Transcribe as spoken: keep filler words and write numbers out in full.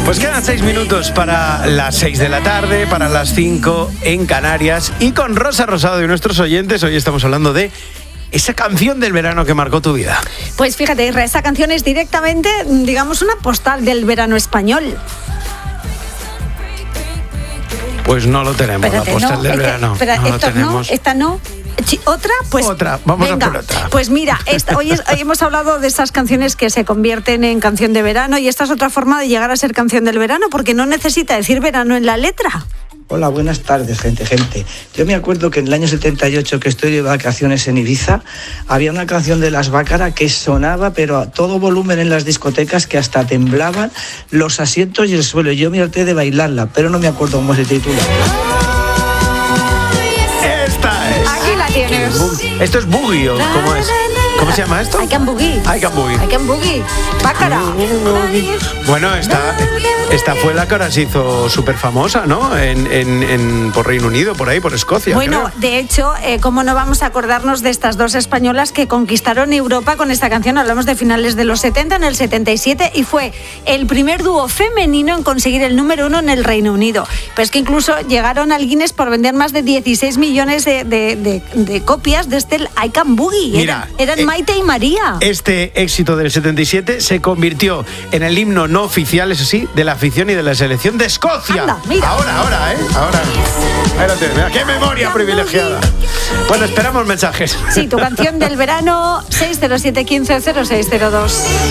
Pues quedan seis minutos para las seis de la tarde, para las cinco en Canarias. Y con Rosa Rosado y nuestros oyentes, hoy estamos hablando de esa canción del verano que marcó tu vida. Pues fíjate, Isra, esa canción es directamente, digamos, una postal del verano español. Pues no lo tenemos, Espérate, la postal no, del es que, verano. Espera, no lo esta tenemos. no, esta no. ¿Otra? Pues otra, vamos venga, a por otra. Pues mira, esta, hoy, es, hoy hemos hablado de esas canciones que se convierten en canción de verano, y esta es otra forma de llegar a ser canción del verano, porque no necesita decir verano en la letra. Hola, buenas tardes, gente, gente. Yo me acuerdo que en el año setenta y ocho, que estoy de vacaciones en Ibiza, había una canción de Las Bácara que sonaba, pero a todo volumen en las discotecas, que hasta temblaban los asientos y el suelo. Yo me harté de bailarla, pero no me acuerdo cómo se titula. Esta es. Aquí la tienes. Esto es boogie, ¿o cómo es? ¿Cómo se llama esto? I Can Boogie. I Can Boogie. I Can Boogie. Bácara. Bueno, esta, esta fue la que ahora se hizo súper famosa, ¿no? En, en, en, por Reino Unido, por ahí, por Escocia. Bueno, creo. de hecho, eh, ¿cómo no vamos a acordarnos de estas dos españolas que conquistaron Europa con esta canción? Hablamos de finales de los setenta, en el setenta y siete, y fue el primer dúo femenino en conseguir el número uno en el Reino Unido. Pero es que incluso llegaron al Guinness por vender más de dieciséis millones de, de, de, de copias de este I Can Boogie. Mira, eran eran eh, Maite y María. Este éxito del setenta y siete se convirtió en el himno no oficial, eso sí, de la afición y de la selección de Escocia. Anda, mira. Ahora, ahora, ¿eh? Ahora. Ahí lo tienes. Mira, qué memoria privilegiada. Bueno, esperamos mensajes. Sí, tu canción del verano, seis cero siete uno cinco cero seis cero dos.